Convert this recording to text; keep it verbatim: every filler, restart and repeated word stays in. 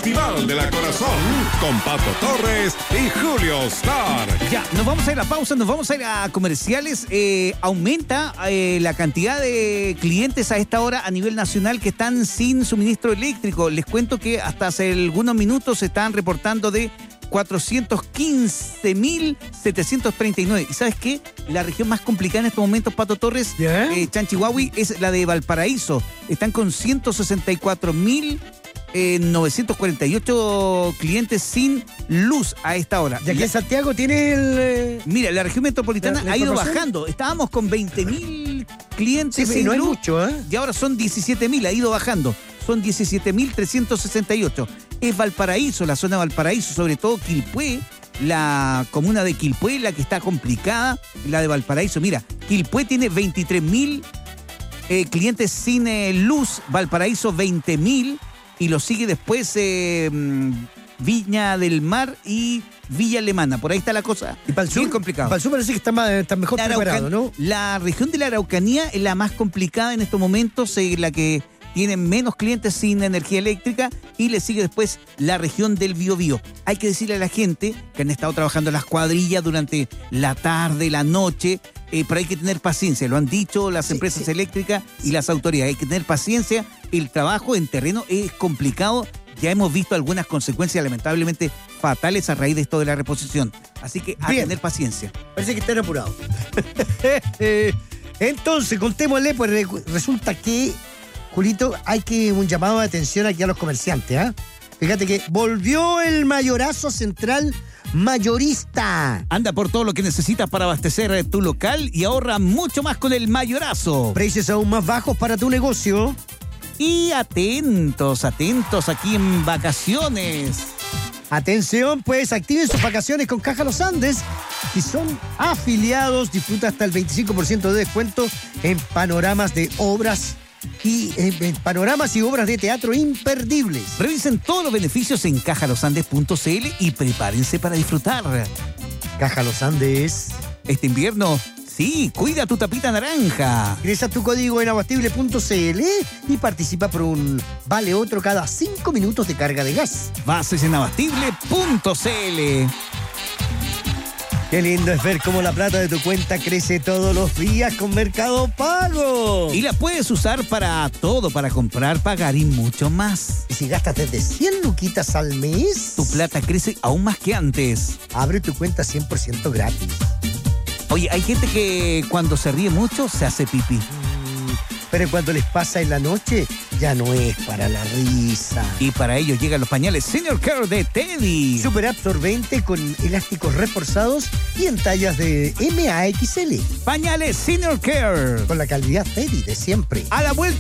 Festival de la Corazón con Pato Torres y Julio Star. Ya, nos vamos a ir a pausa, nos vamos a ir a comerciales. Eh, aumenta eh, la cantidad de clientes a esta hora a nivel nacional que están sin suministro eléctrico. Les cuento que hasta hace algunos minutos se están reportando de cuatrocientos quince mil setecientos treinta y nueve. ¿Y sabes qué? La región más complicada en estos momentos, Pato Torres, ¿Yeah? eh, Chanchihuahui, es la de Valparaíso. Están con ciento sesenta y cuatro mil novecientos cuarenta y ocho clientes sin luz a esta hora. Ya que La- Santiago tiene el... eh, Mira, la región metropolitana ¿La- la ha ido información? bajando. Estábamos con veinte mil clientes Sí, sí, sin no hay luz, mucho, ¿eh? y ahora son diecisiete mil, ha ido bajando. Son diecisiete mil trescientos sesenta y ocho. Es Valparaíso, la zona de Valparaíso, sobre todo Quilpué, la comuna de Quilpué, la que está complicada, la de Valparaíso. Mira, Quilpué tiene veintitrés mil eh, clientes sin eh, luz, Valparaíso veinte mil, y lo sigue después eh, mm, Viña del Mar y Villa Alemana. Por ahí está la cosa. Y para el sur, bien complicado. Para el sur parece que está, más, está mejor La preparado, Araucan- ¿no? La región de la Araucanía es la más complicada en estos momentos, eh, la que tiene menos clientes sin energía eléctrica, y le sigue después la región del Biobío. Hay que decirle a la gente que han estado trabajando las cuadrillas durante la tarde, la noche, eh, pero hay que tener paciencia, lo han dicho las Sí, empresas sí. eléctricas y las autoridades. Hay que tener paciencia, el trabajo en terreno es complicado. Ya hemos visto algunas consecuencias lamentablemente fatales a raíz de esto de la reposición. Así que a Bien. tener paciencia. Parece que están apurados. Entonces, contémosle, pues re- resulta que, Julito, hay que un llamado de atención aquí a los comerciantes, ¿ah? Fíjate que volvió el mayorazo central mayorista. Anda por todo lo que necesitas para abastecer eh, tu local y ahorra mucho más con el mayorazo. Precios aún más bajos para tu negocio. Y atentos, atentos aquí en vacaciones. Atención, pues activen sus vacaciones con Caja Los Andes. Si son afiliados, disfruta hasta el veinticinco por ciento de descuento en panoramas de obras y en, en panoramas y obras de teatro imperdibles. Revisen todos los beneficios en caja los andes punto c l y prepárense para disfrutar. Caja Los Andes. Este invierno, sí, cuida tu tapita naranja. Ingresa tu código en abastible punto c l y participa por un vale otro cada cinco minutos de carga de gas. Bases en abastible punto c l. Qué lindo es ver cómo la plata de tu cuenta crece todos los días con Mercado Pago. Y la puedes usar para todo, para comprar, pagar y mucho más. Y si gastas desde cien luquitas al mes, Tu plata crece aún más que antes. abre tu cuenta cien por ciento gratis. Oye, hay gente que cuando se ríe mucho se hace pipí. Pero cuando les pasa en la noche, ya no es para la risa. Y para ello llegan los pañales Senior Care de Teddy. Súper absorbente con elásticos reforzados y en tallas de M A X L. Pañales Senior Care. Con la calidad Teddy de siempre. A la vuelta.